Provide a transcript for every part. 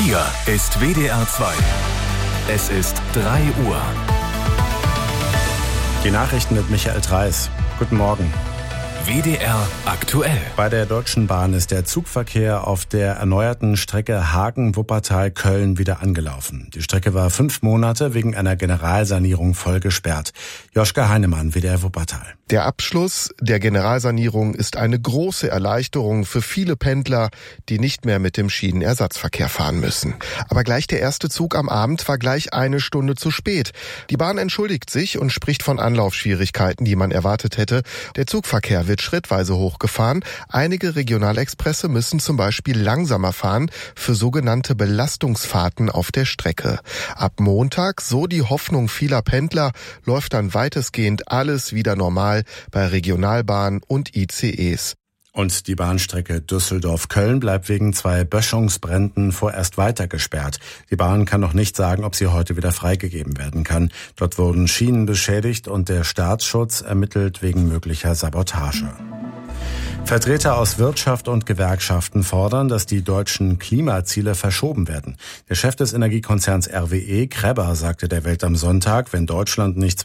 Hier ist WDR 2. Es ist 3 Uhr. Die Nachrichten mit Michael Treis. Guten Morgen. WDR aktuell. Bei der Deutschen Bahn ist der Zugverkehr auf der erneuerten Strecke Hagen-Wuppertal-Köln wieder angelaufen. Die Strecke war 5 Monate wegen einer Generalsanierung voll gesperrt. Joschka Heinemann, WDR Wuppertal. Der Abschluss der Generalsanierung ist eine große Erleichterung für viele Pendler, die nicht mehr mit dem Schienenersatzverkehr fahren müssen. Aber gleich der erste Zug am Abend war gleich 1 Stunde zu spät. Die Bahn entschuldigt sich und spricht von Anlaufschwierigkeiten, die man erwartet hätte. Der Zugverkehr wird schrittweise hochgefahren. Einige Regionalexpresse müssen zum Beispiel langsamer fahren für sogenannte Belastungsfahrten auf der Strecke. Ab Montag, so die Hoffnung vieler Pendler, läuft dann weitestgehend alles wieder normal bei Regionalbahnen und ICEs. Und die Bahnstrecke Düsseldorf-Köln bleibt wegen 2 Böschungsbränden vorerst weiter gesperrt. Die Bahn kann noch nicht sagen, ob sie heute wieder freigegeben werden kann. Dort wurden Schienen beschädigt und der Staatsschutz ermittelt wegen möglicher Sabotage. Vertreter aus Wirtschaft und Gewerkschaften fordern, dass die deutschen Klimaziele verschoben werden. Der Chef des Energiekonzerns RWE, Krebber, sagte der Welt am Sonntag, wenn Deutschland nicht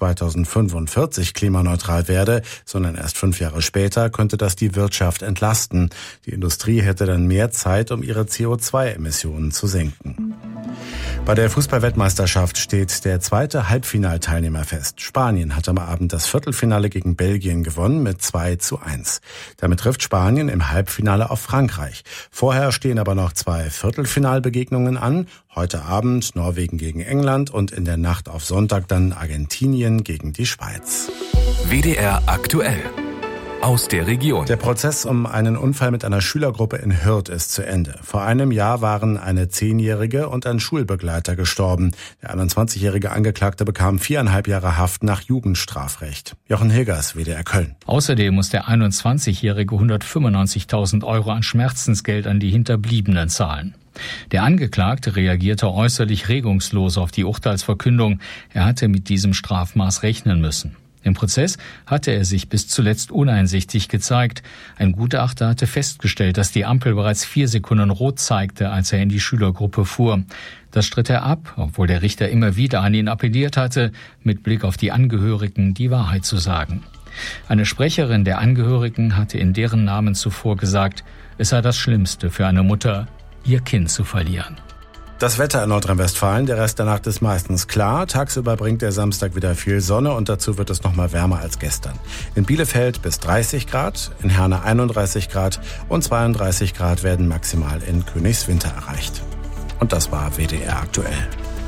2045 klimaneutral werde, sondern erst 5 Jahre später, könnte das die Wirtschaft entlasten. Die Industrie hätte dann mehr Zeit, um ihre CO2-Emissionen zu senken. Bei der Fußball-Weltmeisterschaft steht der 2. Halbfinalteilnehmer fest. Spanien hat am Abend das Viertelfinale gegen Belgien gewonnen mit 2:1. Damit trifft Spanien im Halbfinale auf Frankreich. Vorher stehen aber noch 2 Viertelfinalbegegnungen an. Heute Abend Norwegen gegen England und in der Nacht auf Sonntag dann Argentinien gegen die Schweiz. WDR aktuell. Aus der Region. Der Prozess um einen Unfall mit einer Schülergruppe in Hürth ist zu Ende. Vor einem Jahr waren eine 10-Jährige und ein Schulbegleiter gestorben. Der 21-jährige Angeklagte bekam 4,5 Jahre Haft nach Jugendstrafrecht. Jochen Hilgers, WDR Köln. Außerdem muss der 21-jährige 195.000 Euro an Schmerzensgeld an die Hinterbliebenen zahlen. Der Angeklagte reagierte äußerlich regungslos auf die Urteilsverkündung. Er hatte mit diesem Strafmaß rechnen müssen. Im Prozess hatte er sich bis zuletzt uneinsichtig gezeigt. Ein Gutachter hatte festgestellt, dass die Ampel bereits 4 Sekunden rot zeigte, als er in die Schülergruppe fuhr. Das stritt er ab, obwohl der Richter immer wieder an ihn appelliert hatte, mit Blick auf die Angehörigen die Wahrheit zu sagen. Eine Sprecherin der Angehörigen hatte in deren Namen zuvor gesagt, es sei das Schlimmste für eine Mutter, ihr Kind zu verlieren. Das Wetter in Nordrhein-Westfalen, der Rest der Nacht ist meistens klar. Tagsüber bringt der Samstag wieder viel Sonne und dazu wird es noch mal wärmer als gestern. In Bielefeld bis 30 Grad, in Herne 31 Grad und 32 Grad werden maximal in Königswinter erreicht. Und das war WDR aktuell.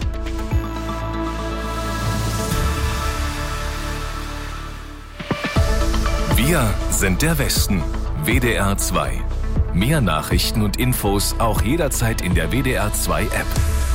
Wir sind der Westen. WDR 2. Mehr Nachrichten und Infos auch jederzeit in der WDR 2 App.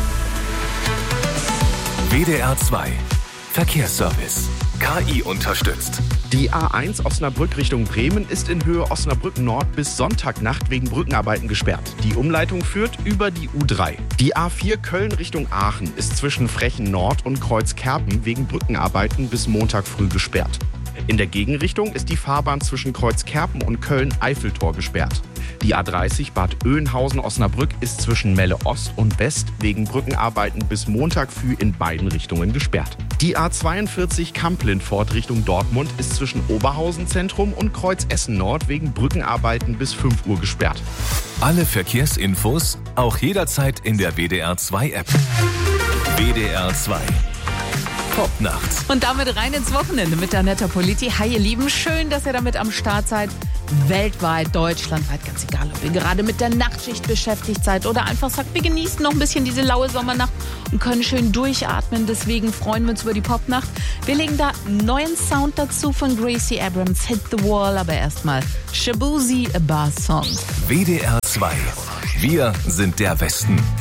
WDR 2 Verkehrsservice. KI unterstützt. Die A1 Osnabrück Richtung Bremen ist in Höhe Osnabrück Nord bis Sonntagnacht wegen Brückenarbeiten gesperrt. Die Umleitung führt über die U3. Die A4 Köln Richtung Aachen ist zwischen Frechen Nord und Kreuzkerpen wegen Brückenarbeiten bis Montag früh gesperrt. In der Gegenrichtung ist die Fahrbahn zwischen Kreuzkerpen und Köln-Eiffeltor gesperrt. Die A30 Bad Oeynhausen-Osnabrück ist zwischen Melle Ost und West wegen Brückenarbeiten bis Montag früh in beiden Richtungen gesperrt. Die A42 Kamp-Lindfort Richtung Dortmund ist zwischen Oberhausen Zentrum und Kreuz Essen Nord wegen Brückenarbeiten bis 5 Uhr gesperrt. Alle Verkehrsinfos auch jederzeit in der WDR 2 App. WDR 2. Popnacht. Und damit rein ins Wochenende mit Annetta Politi. Hi ihr Lieben, schön, dass ihr damit am Start seid. Weltweit, deutschlandweit, ganz egal, ob ihr gerade mit der Nachtschicht beschäftigt seid oder einfach sagt, wir genießen noch ein bisschen diese laue Sommernacht und können schön durchatmen. Deswegen freuen wir uns über die Popnacht. Wir legen da neuen Sound dazu von Gracie Abrams, Hit the Wall, aber erstmal Shaboozey, a Bar Song. WDR 2. Wir sind der Westen.